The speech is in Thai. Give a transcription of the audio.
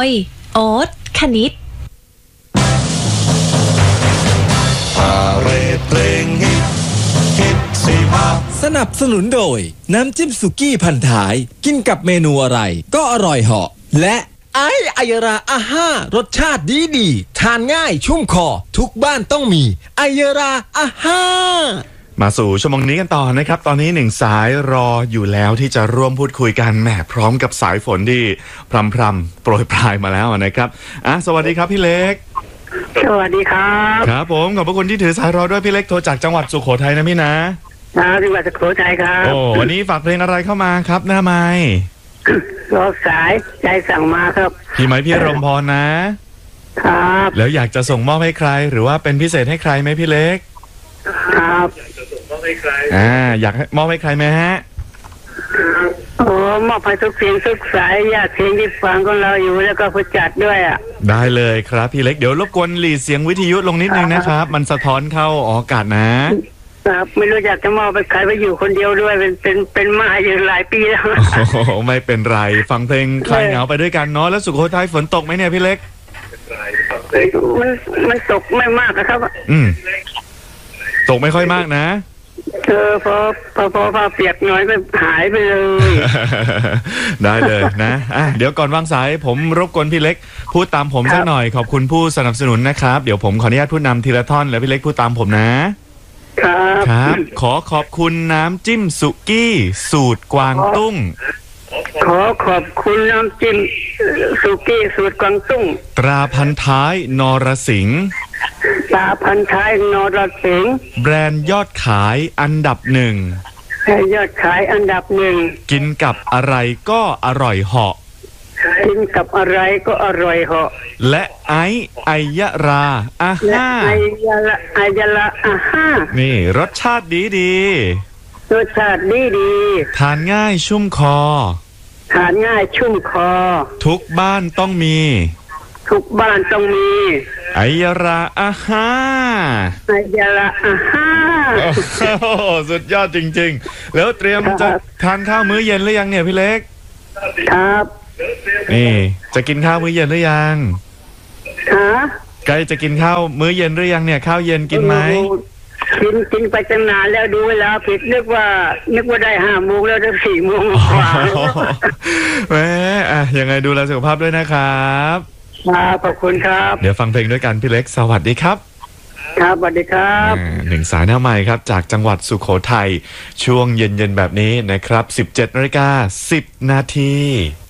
ยโอ๊ตคณิตสนับสนุนโดยน้ำจิ้มสุกี้พันท้ายกินกับเมนูอะไรก็อร่อยเหาะและไอายราอาห้ารสชาติดีทานง่ายชุ่มคอทุกบ้านต้องมีไอยราอาห้ามาสู่ชั่วโมงนี้กันต่อนะครับตอนนี้1สายรออยู่แล้วที่จะร่วมพูดคุยกันแหมพร้อมกับสายฝนที่พรำๆโปรยปลายมาแล้วนะครับสวัสดีครับพี่เล็กสวัสดีครับครับผมขอบพระคุณที่ถือสายรอด้วยพี่เล็กโทรจากจังหวัดสุโขทัยนะพี่นะจังหวัดสุโขทัยครับโอ้วันนี้ฝากเพลงอะไรเข้ามาครับหน้าไม้รอสายใจสั่งมาครับพี่ไม้พี่รมพรนะครับแล้วอยากจะส่งมอบให้ใครหรือว่าเป็นพิเศษให้ใครไหมพี่เล็กครับอยากมอบให้ใครไหมฮะมอบให้ทุกเสียงทุกสายญาติเพลงที่ฟังของเราอยู่แล้วก็ผู้จัดด้วยได้เลยครับพี่เล็กเดี๋ยวรบกวนหลีเสียงวิทยุลงนิดนึงนะครับมันสะท้อนเข้าอากาศนะครับไม่รู้อยากจะมอบไปใครไปอยู่คนเดียวด้วยเป็นมาอยู่หลายปีแล้วไม่เป็นไรฟังเพลงคลายเหงาไปด้วยกันเนาะแล้วสุโขทัยฝนตกไหมเนี่ยพี่เล็กมันตกไม่มากนะครับตกไม่ค่อยมากนะพอเปียกน้อยก็หายไปเลยได้เลยนะเดี๋ยวก่อนวางสายผมรบกวนพี่เล็กพูดตามผมสักหน่อยขอบคุณผู้สนับสนุนนะครับเดี๋ยวผมขออนุญาตพูดนำทีละท่อนแล้วพี่เล็กพูดตามผมนะครับขอขอบคุณน้ำจิ้มสุกี้สูตรกวางตุ้งขอขอบคุณน้ำจิ้มสุกี้สูตรกวางตุ้งตราพันท้ายนรสิงห์ตราพันท้ายนรสิงห์แบรนด์ยอดขายอันดับ1 ยอดขายอันดับ1 กินกับอะไรก็อร่อยเหาะกินกับอะไรก็อร่อยเหาะและไอยราอาห้าไอยราอาห้านี่รสชาติดีรสชาติดีทานง่ายชุ่มคอทานง่ายชุ่มคอทุกบ้านต้องมีทุกบ้านต้องมีไอยราอาห้าไอยราอาห้าสุดยอดจริงๆแล้วเตรียมจะทานข้าวมื้อเย็นหรือยังเนี่ยพี่เล็กครับนี่จะกินข้าวมื้อเย็นหรือยังใกล้จะกินข้าวมื้อเย็นหรือยังเนี่ยข้าวเย็นกินไหมกินไปตั้งนานแล้วดูเวลาผิดนึกว่าได้5 โมงแล้วได้4 โมงกว่าแหมยังไงดูแลสุขภาพด้วยนะครับขอบคุณครับเดี๋ยวฟังเพลงด้วยกันพี่เล็กสวัสดีครับครับสวัสดีครับ 1สายหน้าใหม่ครับจากจังหวัดสุโขทัยช่วงเย็นๆแบบนี้นะครับ 17:10 น.